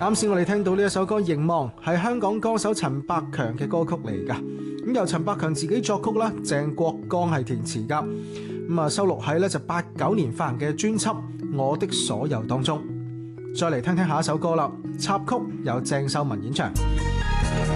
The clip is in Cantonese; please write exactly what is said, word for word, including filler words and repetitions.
啱先我哋聽到呢一首歌《凝望》，係香港歌手陳百強嘅歌曲嚟噶。咁由陳百強自己作曲啦，鄭國江係填詞噶。咁啊收錄喺咧就八九年發行嘅專輯《我的所有》當中。再嚟聽聽下一首歌啦，插曲由鄭秀文演唱。